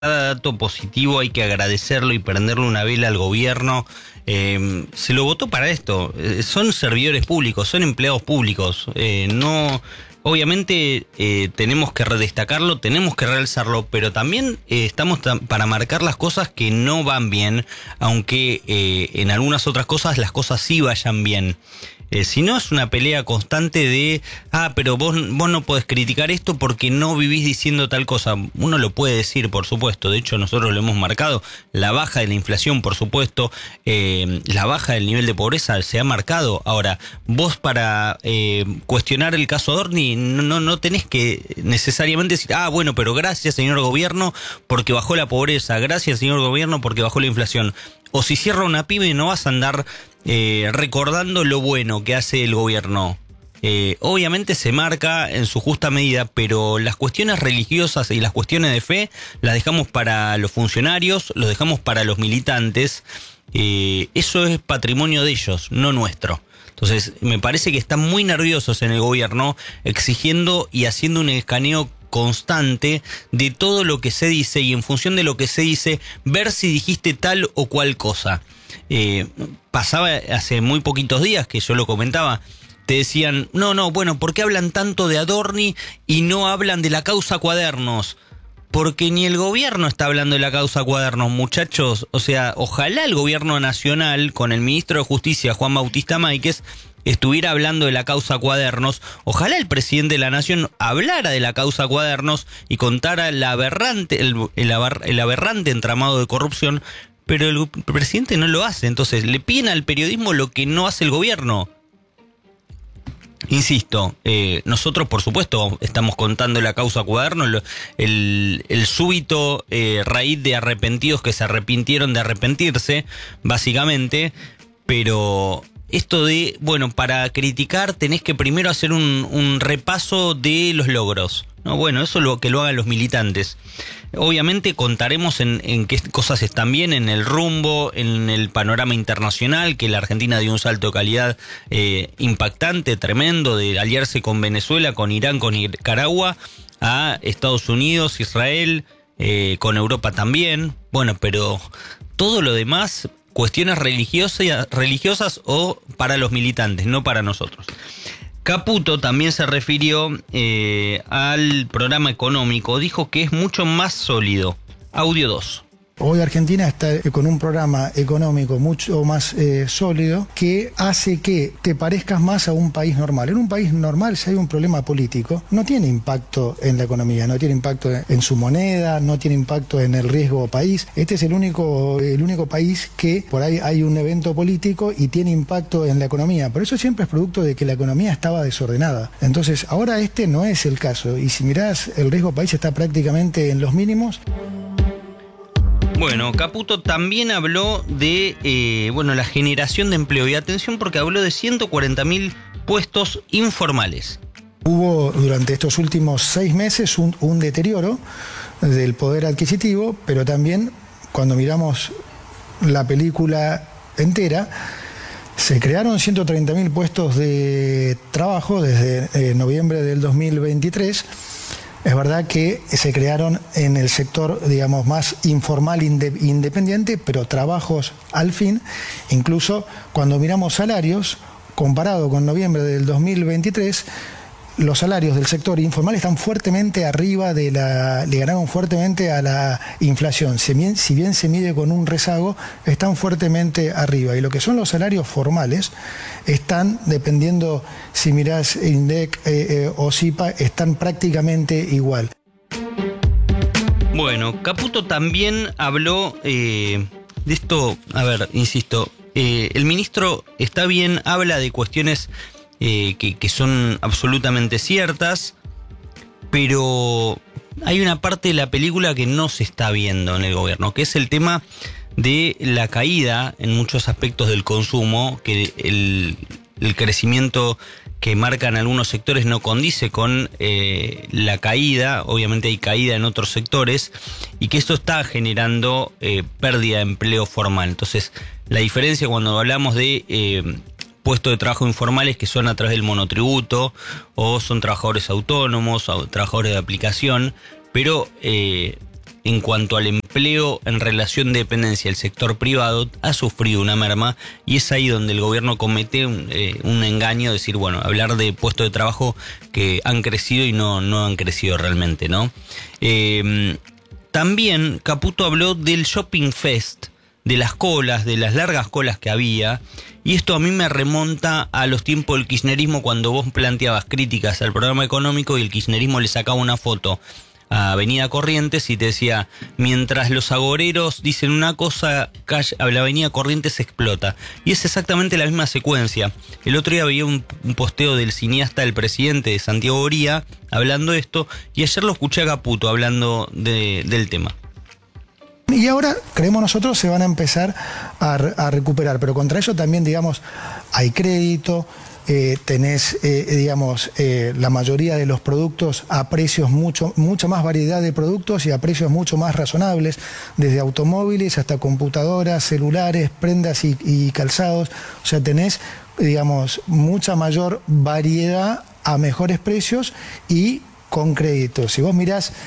cada dato positivo hay que agradecerlo y prenderle una vela al gobierno. Se lo votó para esto. Son servidores públicos, son empleados públicos. Obviamente tenemos que redestacarlo, tenemos que realzarlo, pero también estamos para marcar las cosas que no van bien, aunque en algunas otras cosas las cosas sí vayan bien. Si no, es una pelea constante de, pero vos no podés criticar esto porque no vivís diciendo tal cosa. Uno lo puede decir, por supuesto, de hecho nosotros lo hemos marcado, la baja de la inflación, por supuesto, la baja del nivel de pobreza se ha marcado. Ahora, vos para cuestionar el caso Adorni no tenés que necesariamente decir, bueno, pero gracias señor gobierno porque bajó la pobreza, gracias señor gobierno porque bajó la inflación. O si cierra una pyme no vas a andar recordando lo bueno que hace el gobierno. Obviamente se marca en su justa medida, pero las cuestiones religiosas y las cuestiones de fe las dejamos para los funcionarios, los dejamos para los militantes. Eso es patrimonio de ellos, no nuestro. Entonces me parece que están muy nerviosos en el gobierno, exigiendo y haciendo un escaneo constante de todo lo que se dice y en función de lo que se dice ver si dijiste tal o cual cosa. Pasaba hace muy poquitos días que yo lo comentaba, te decían, bueno, ¿por qué hablan tanto de Adorni y no hablan de la causa Cuadernos? Porque ni el gobierno está hablando de la causa Cuadernos, muchachos. O sea, ojalá el gobierno nacional, con el ministro de Justicia, Juan Bautista Máiquez, estuviera hablando de la causa Cuadernos. Ojalá el presidente de la Nación hablara de la causa Cuadernos y contara el aberrante entramado de corrupción, pero el presidente no lo hace. Entonces le piden al periodismo lo que no hace el gobierno. Insisto, nosotros por supuesto estamos contando la causa Cuadernos, el súbito raíz de arrepentidos que se arrepintieron de arrepentirse, básicamente, pero esto de, para criticar tenés que primero hacer un repaso de los logros, ¿no? Bueno, eso que lo hagan los militantes. Obviamente contaremos en qué cosas están bien, en el rumbo, en el panorama internacional, que la Argentina dio un salto de calidad impactante, tremendo, de aliarse con Venezuela, con Irán, con Nicaragua, a Estados Unidos, Israel, con Europa también. Bueno, pero todo lo demás, cuestiones religiosas o para los militantes, no para nosotros. Caputo también se refirió al programa económico, dijo que es mucho más sólido. Audio 2. Hoy Argentina está con un programa económico mucho más sólido que hace que te parezcas más a un país normal. En un país normal, si hay un problema político, no tiene impacto en la economía, no tiene impacto en su moneda, no tiene impacto en el riesgo país. Este es el único país que por ahí hay un evento político y tiene impacto en la economía. Pero eso siempre es producto de que la economía estaba desordenada. Entonces, ahora este no es el caso. Y si mirás, el riesgo país está prácticamente en los mínimos. Bueno, Caputo también habló de la generación de empleo. Y atención porque habló de 140.000 puestos informales. Hubo durante estos últimos 6 meses un deterioro del poder adquisitivo, pero también cuando miramos la película entera, se crearon 130.000 puestos de trabajo desde noviembre del 2023. Es verdad que se crearon en el sector, digamos, más informal, independiente, pero trabajos al fin. Incluso cuando miramos salarios, comparado con noviembre del 2023, los salarios del sector informal están fuertemente arriba le ganaron fuertemente a la inflación. Si bien se mide con un rezago, están fuertemente arriba. Y lo que son los salarios formales están, dependiendo si mirás INDEC o CIPA, están prácticamente igual. Bueno, Caputo también habló de esto, insisto, el ministro está bien, habla de cuestiones que son absolutamente ciertas, pero hay una parte de la película que no se está viendo en el gobierno, que es el tema de la caída en muchos aspectos del consumo, que el crecimiento que marcan algunos sectores no condice con la caída. Obviamente hay caída en otros sectores y que esto está generando pérdida de empleo formal. Entonces, la diferencia cuando hablamos de puestos de trabajo informales que son a través del monotributo o son trabajadores autónomos o trabajadores de aplicación, pero en cuanto al empleo en relación de dependencia, el sector privado ha sufrido una merma y es ahí donde el gobierno comete un engaño, decir, bueno, hablar de puestos de trabajo que han crecido y no han crecido realmente, ¿no? También Caputo habló del Shopping Fest, de las colas, de las largas colas que había, y esto a mí me remonta a los tiempos del kirchnerismo, cuando vos planteabas críticas al programa económico y el kirchnerismo le sacaba una foto a Avenida Corrientes y te decía, mientras los agoreros dicen una cosa, la Avenida Corrientes explota. Y es exactamente la misma secuencia. El otro día veía un posteo del cineasta, el presidente de Santiago Oría, hablando de esto, y ayer lo escuché a Caputo hablando del tema. Y ahora, creemos nosotros, se van a empezar a recuperar, pero contra ello también, digamos, hay crédito, tenés, la mayoría de los productos a precios mucha más variedad de productos y a precios mucho más razonables, desde automóviles hasta computadoras, celulares, prendas y calzados. O sea, tenés, digamos, mucha mayor variedad a mejores precios y con crédito. Si vos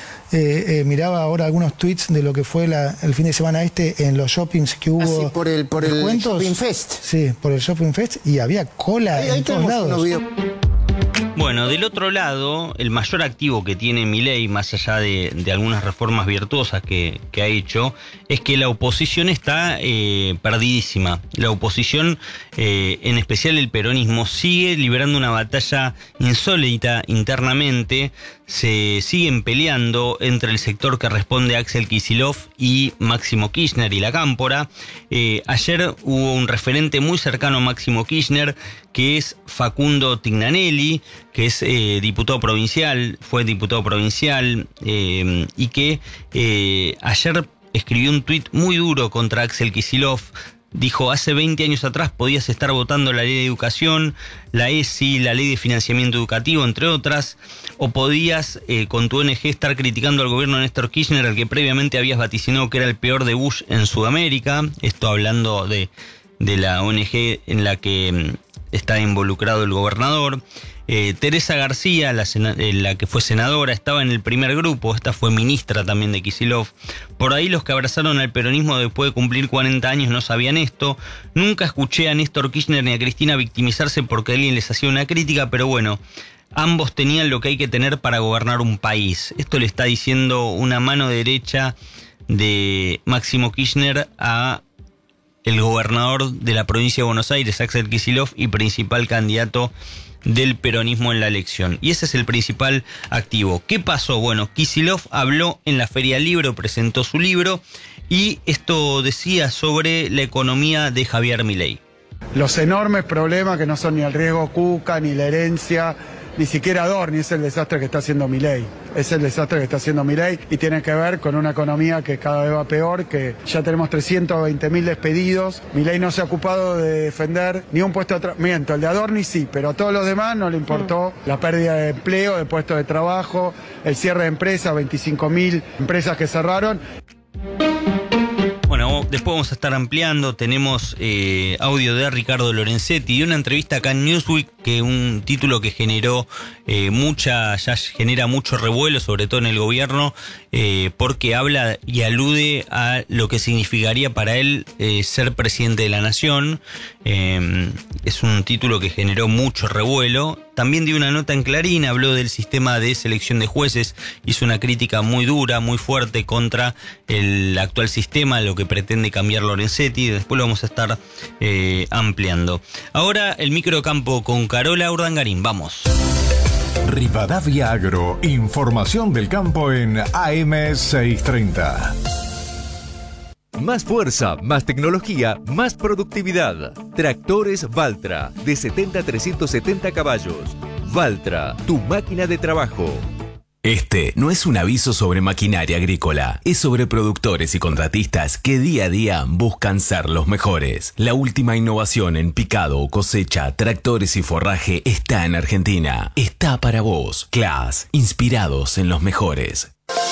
miraba ahora algunos tweets de lo que fue el fin de semana en los shoppings que hubo. Por el Shopping Fest. Sí, por el Shopping Fest, y había cola en todos lados. Bueno, del otro lado, el mayor activo que tiene Milei, más allá de algunas reformas virtuosas que ha hecho, es que la oposición está perdidísima. La oposición, en especial el peronismo, sigue librando una batalla insólita internamente. Se siguen peleando entre el sector que responde a Axel Kicillof y Máximo Kirchner y la Cámpora. Ayer hubo un referente muy cercano a Máximo Kirchner, que es Facundo Tignanelli, que es diputado provincial, fue diputado provincial, y que ayer escribió un tuit muy duro contra Axel Kicillof. Dijo, hace 20 años atrás podías estar votando la ley de educación, la ESI, la ley de financiamiento educativo, entre otras, o podías con tu ONG estar criticando al gobierno de Néstor Kirchner, al que previamente habías vaticinado que era el peor de Bush en Sudamérica. Esto hablando de la ONG en la que está involucrado el gobernador. Teresa García, la que fue senadora, estaba en el primer grupo, esta fue ministra también de Kicillof. Por ahí los que abrazaron al peronismo después de cumplir 40 años no sabían esto. Nunca escuché a Néstor Kirchner ni a Cristina victimizarse porque alguien les hacía una crítica, pero bueno, ambos tenían lo que hay que tener para gobernar un país. Esto le está diciendo una mano derecha de Máximo Kirchner a el gobernador de la provincia de Buenos Aires, Axel Kicillof, y principal candidato del peronismo en la elección. Y ese es el principal activo. ¿Qué pasó? Bueno, Kicillof habló en la Feria Libro, presentó su libro, y esto decía sobre la economía de Javier Milei. Los enormes problemas que no son ni el riesgo Cuca, ni la herencia, ni siquiera Adorni, es el desastre que está haciendo Milei. Es el desastre que está haciendo Milei y tiene que ver con una economía que cada vez va peor, que ya tenemos 320.000 despedidos. Milei no se ha ocupado de defender ni un puesto de trabajo. Miento, el de Adorni sí, pero a todos los demás no le importó la pérdida de empleo, de puestos de trabajo, el cierre de empresas, 25.000 empresas que cerraron. Bueno, después vamos a estar ampliando, tenemos audio de Ricardo Lorenzetti y una entrevista acá en Newsweek, que un título que generó ya genera mucho revuelo, sobre todo en el gobierno, porque habla y alude a lo que significaría para él ser presidente de la nación. Es un título que generó mucho revuelo. También dio una nota en Clarín, habló del sistema de selección de jueces, hizo una crítica muy dura, muy fuerte contra el actual sistema, lo que pretende cambiar Lorenzetti. Después lo vamos a estar ampliando. Ahora el microcampo con Carola Urdangarín, vamos. Rivadavia Agro, información del campo en AM630. Más fuerza, más tecnología, más productividad. Tractores Valtra, de 70 a 370 caballos. Valtra, tu máquina de trabajo. Este no es un aviso sobre maquinaria agrícola, es sobre productores y contratistas que día a día buscan ser los mejores. La última innovación en picado, cosecha, tractores y forraje está en Argentina. Está para vos. Claas, inspirados en los mejores.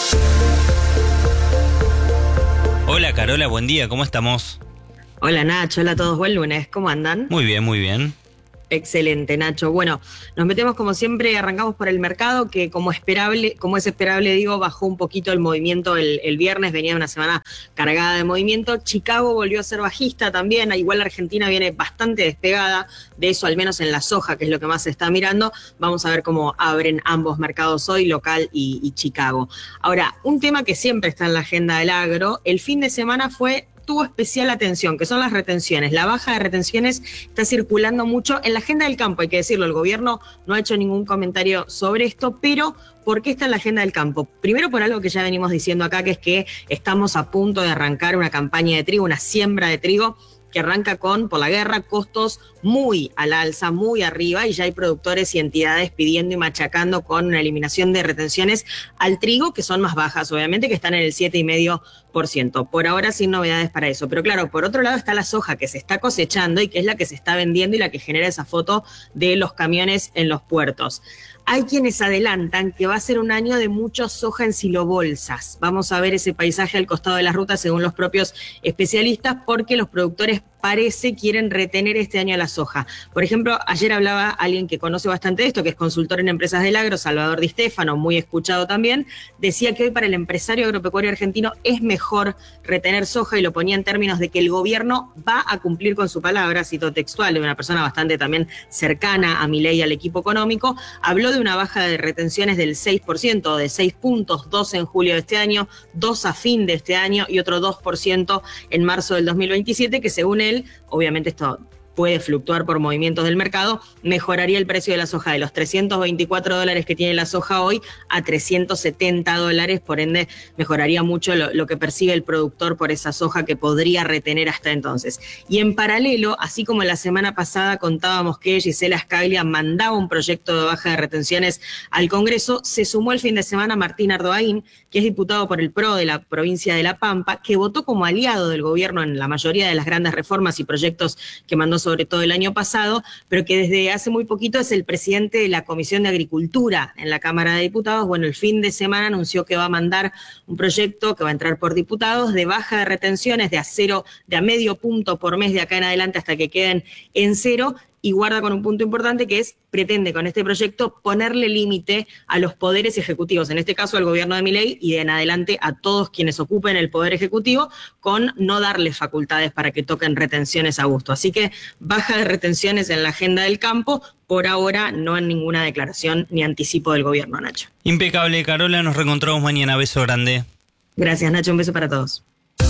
Hola Carola, buen día, ¿cómo estamos? Hola Nacho, hola a todos, buen lunes, ¿cómo andan? Muy bien, muy bien. Excelente, Nacho. Bueno, nos metemos como siempre, arrancamos por el mercado, que como es esperable, bajó un poquito el movimiento el viernes, venía una semana cargada de movimiento. Chicago volvió a ser bajista también, igual Argentina viene bastante despegada de eso, al menos en la soja, que es lo que más se está mirando. Vamos a ver cómo abren ambos mercados hoy, local y Chicago. Ahora, un tema que siempre está en la agenda del agro, el fin de semana tuvo especial atención, que son las retenciones. La baja de retenciones está circulando mucho en la agenda del campo, hay que decirlo, el gobierno no ha hecho ningún comentario sobre esto, pero ¿por qué está en la agenda del campo? Primero por algo que ya venimos diciendo acá, que es que estamos a punto de arrancar una campaña de trigo, una siembra de trigo, que arranca por la guerra, costos muy al alza, muy arriba, y ya hay productores y entidades pidiendo y machacando con una eliminación de retenciones al trigo, que son más bajas, obviamente, que están en el 7,5%. Por ahora sin novedades para eso. Pero claro, por otro lado está la soja que se está cosechando y que es la que se está vendiendo y la que genera esa foto de los camiones en los puertos. Hay quienes adelantan que va a ser un año de mucho soja en silobolsas. Vamos a ver ese paisaje al costado de la ruta según los propios especialistas, porque los productores quieren retener este año la soja. Por ejemplo, ayer hablaba alguien que conoce bastante de esto, que es consultor en empresas del agro, Salvador Di Stefano, muy escuchado también, decía que hoy para el empresario agropecuario argentino es mejor retener soja, y lo ponía en términos de que el gobierno va a cumplir con su palabra, cito textual de una persona bastante también cercana a Milei y al equipo económico. Habló de una baja de retenciones del 6%, de 6 puntos, 2 en julio de este año, 2 a fin de este año y otro 2% en marzo del 2027, que según él, obviamente esto puede fluctuar por movimientos del mercado, mejoraría el precio de la soja de los $324 que tiene la soja hoy a $370, por ende mejoraría mucho lo que percibe el productor por esa soja que podría retener hasta entonces. Y en paralelo, así como la semana pasada contábamos que Gisela Scaglia mandaba un proyecto de baja de retenciones al Congreso, se sumó el fin de semana Martín Ardoaín, que es diputado por el PRO de la provincia de La Pampa, que votó como aliado del gobierno en la mayoría de las grandes reformas y proyectos que mandó sobre todo el año pasado, pero que desde hace muy poquito es el presidente de la Comisión de Agricultura en la Cámara de Diputados. Bueno, el fin de semana anunció que va a mandar un proyecto que va a entrar por diputados de baja de retenciones de a medio punto por mes de acá en adelante hasta que queden en cero. Y guarda con un punto importante, que es, pretende con este proyecto ponerle límite a los poderes ejecutivos, en este caso al gobierno de Milei y de en adelante a todos quienes ocupen el poder ejecutivo, con no darles facultades para que toquen retenciones a gusto. Así que baja de retenciones en la agenda del campo, por ahora no en ninguna declaración ni anticipo del gobierno, Nacho. Impecable, Carola, nos reencontramos mañana, beso grande. Gracias, Nacho, un beso para todos.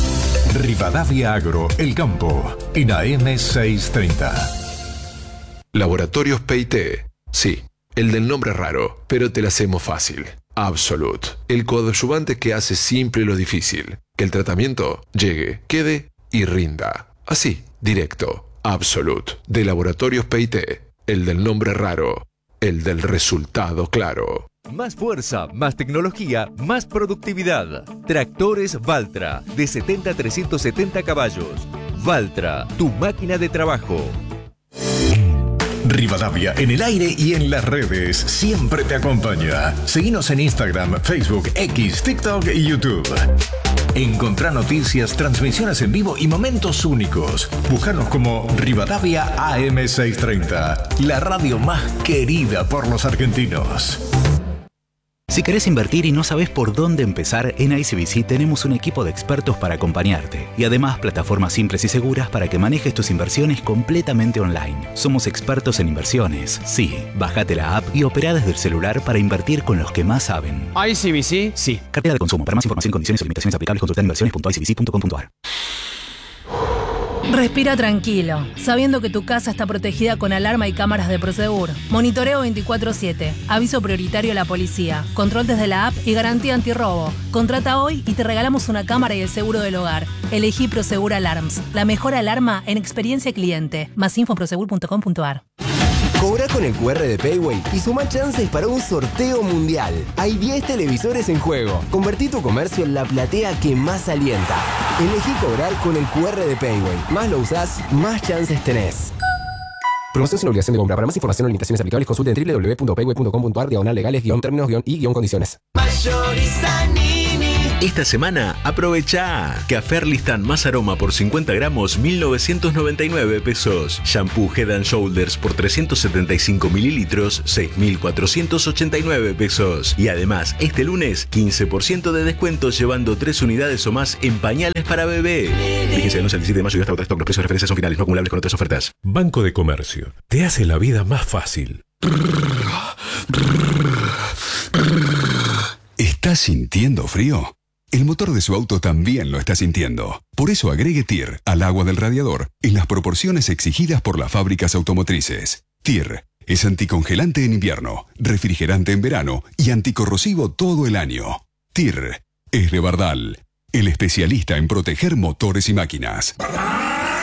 Rivadavia Agro, el campo, en AM 630. Laboratorios P&T. Sí, el del nombre raro, pero te la hacemos fácil. Absolute, el coadyuvante que hace simple lo difícil. Que el tratamiento llegue, quede y rinda. Así, directo. Absolute, de Laboratorios P&T. El del nombre raro, el del resultado claro. Más fuerza, más tecnología, más productividad. Tractores Valtra, de 70 a 370 caballos. Valtra, tu máquina de trabajo. Rivadavia en el aire y en las redes siempre te acompaña. Seguinos en Instagram, Facebook, X, TikTok y YouTube. Encontrá noticias, transmisiones en vivo y momentos únicos. Búscanos como Rivadavia AM630, la radio más querida por los argentinos. Si querés invertir y no sabés por dónde empezar, en ICBC tenemos un equipo de expertos para acompañarte. Y además, plataformas simples y seguras para que manejes tus inversiones completamente online. Somos expertos en inversiones. Sí, bájate la app y opera desde el celular para invertir con los que más saben. ICBC, sí. Cartera de consumo. Para más información, condiciones y limitaciones aplicables, consulta en inversiones.icbc.com.ar. Respira tranquilo, sabiendo que tu casa está protegida con alarma y cámaras de Prosegur. Monitoreo 24/7, aviso prioritario a la policía, control desde la app y garantía antirrobo. Contrata hoy y te regalamos una cámara y el seguro del hogar. Elegí Prosegur Alarms, la mejor alarma en experiencia cliente. Más info en prosegur.com.ar. Cobra con el QR de Payway y suma chances para un sorteo mundial. Hay 10 televisores en juego. Convertí tu comercio en la platea que más alienta. Elegí cobrar con el QR de Payway. Más lo usás, más chances tenés. Promoción sin obligación de compra. Para más información o limitaciones aplicables, consulte en www.payway.com.ar/legales-términos-y-condiciones. Mayorista Nini, Esta semana aprovecha Café Arlistán más aroma por 50 gramos 1.999 pesos. Shampoo Head and Shoulders por 375 mililitros 6.489 pesos. Y además este lunes 15% de descuento llevando 3 unidades o más en pañales para bebé. Fíjense el 17 de mayo y hasta agotar stock. Los precios de referencia son finales, no acumulables con otras ofertas. Banco de Comercio. Te hace la vida más fácil. ¿Estás sintiendo frío? El motor de su auto también lo está sintiendo. Por eso agregue TIR al agua del radiador en las proporciones exigidas por las fábricas automotrices. TIR es anticongelante en invierno, refrigerante en verano y anticorrosivo todo el año. TIR es de Bardal, el especialista en proteger motores y máquinas.